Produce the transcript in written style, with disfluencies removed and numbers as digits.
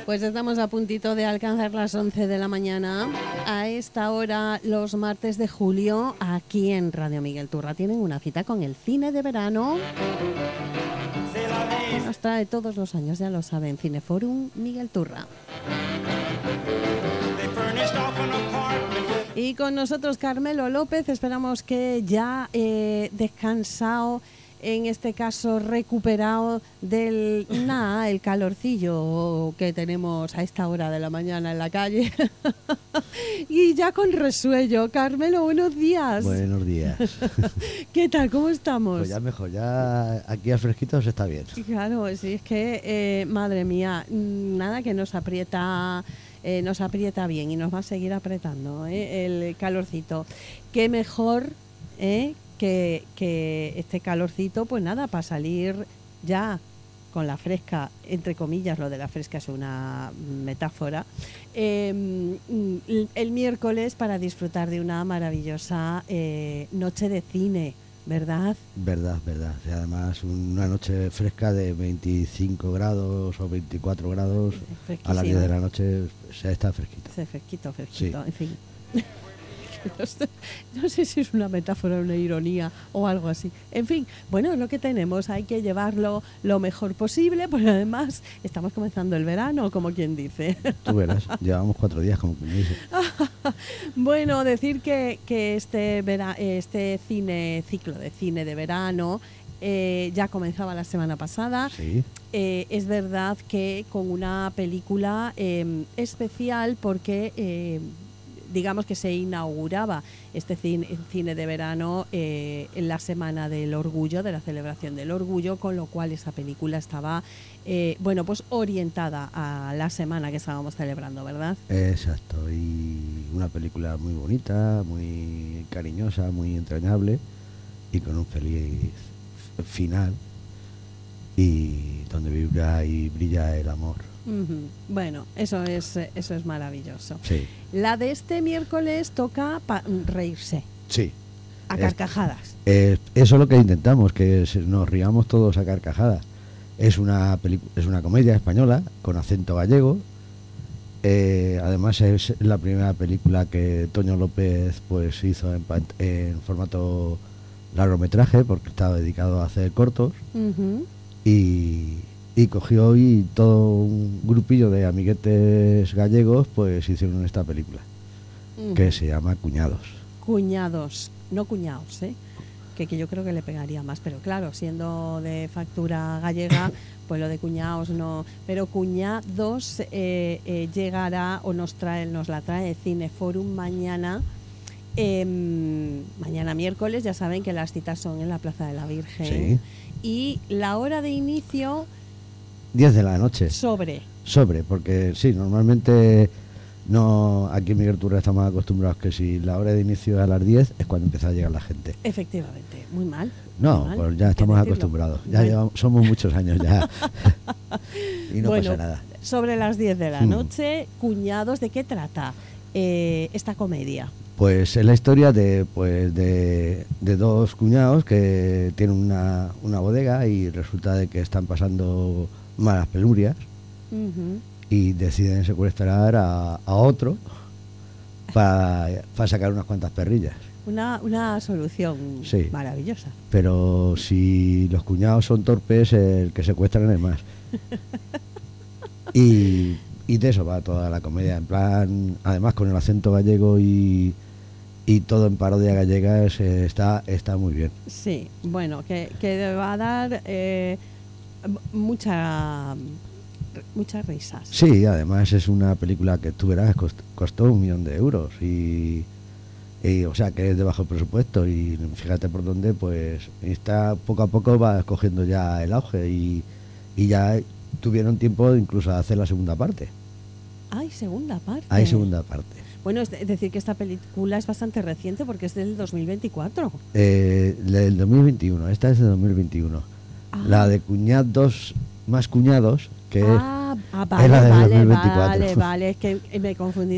Pues estamos a puntito de alcanzar las 11 de la mañana. A esta hora, los martes de julio, aquí en Radio Miguel Turra, tienen una cita con el cine de verano. Que nos trae todos los años, ya lo saben, Cineforum Miguel Turra. Y con nosotros Carmelo López, esperamos que ya descansado, en este caso recuperado del el calorcillo que tenemos a esta hora de la mañana en la calle. Y ya con resuello. Carmelo, buenos días. Buenos días. ¿Qué tal? ¿Cómo estamos? Pues ya mejor, ya aquí al fresquito se está bien. Claro, sí, es que, madre mía, nada que nos aprieta bien y nos va a seguir apretando el calorcito. Qué mejor que este calorcito, pues nada, para salir ya con la fresca, entre comillas, lo de la fresca es una metáfora, el miércoles para disfrutar de una maravillosa noche de cine, ¿verdad? Verdad. Y además una noche fresca de 25 grados o 24 grados a las 10 de la noche, se está fresquito. Sí, fresquito, sí. En fin. No sé si es una metáfora, una ironía o algo así. En fin, bueno, es lo que tenemos, hay que llevarlo lo mejor posible, porque además estamos comenzando el verano, como quien dice. Tú verás, llevamos 4 días, como quien dice. Bueno, decir que este ciclo de cine de verano ya comenzaba la semana pasada. Sí. Es verdad que con una película especial porque digamos que se inauguraba este cine de verano en la Semana del Orgullo, de la celebración del Orgullo, con lo cual esa película estaba pues orientada a la semana que estábamos celebrando, ¿verdad? Exacto, y una película muy bonita, muy cariñosa, muy entrañable y con un feliz final, y donde vibra y brilla el amor. Uh-huh. Bueno, eso es maravilloso. Sí. La de este miércoles toca reírse. Sí. A carcajadas. Eso es lo que intentamos, que nos riamos todos a carcajadas. Es una comedia española con acento gallego. Además es la primera película que Toño López pues hizo en formato largometraje, porque estaba dedicado a hacer cortos. Uh-huh. Y cogió y todo un grupillo de amiguetes gallegos pues hicieron esta película, uh-huh, que se llama Cuñados. Cuñados, no cuñados, que yo creo que le pegaría más, pero claro, siendo de factura gallega, pues lo de cuñados no, pero Cuñados llegará o nos la trae Cineforum mañana. Mañana miércoles, ya saben que las citas son en la Plaza de la Virgen. Sí. Y la hora de inicio 10 de la noche. Sobre, porque sí, normalmente no, aquí en Miguel Turra estamos acostumbrados que si la hora de inicio es a las 10 es cuando empieza a llegar la gente. Efectivamente, muy mal. No, muy mal, pues ya estamos acostumbrados. Ya somos muchos años ya. Y no pasa nada. Sobre las 10 de la noche, Cuñados, ¿de qué trata esta comedia? Pues es la historia de dos cuñados que tienen una bodega y resulta de que están pasando malas penurias, uh-huh, y deciden secuestrar a otro para sacar unas cuantas perrillas. Una solución, sí, maravillosa. Pero si los cuñados son torpes, el que secuestran es más. y de eso va toda la comedia, en plan, además con el acento gallego y todo en parodia gallega, está muy bien. Sí, bueno, que va a dar muchas risas. Sí, además es una película que tú verás, costó 1 millón de euros y o sea que es de bajo presupuesto, y fíjate por dónde, pues está poco a poco va cogiendo ya el auge y ya tuvieron tiempo incluso de hacer la segunda parte. ¿Hay segunda parte? Hay segunda parte. Bueno, es decir que esta película es bastante reciente porque es del 2024. Del 2021, esta es de 2021. Ah. La de Cuñados más Cuñados, que es la del 2024. Vale, es que me confundí.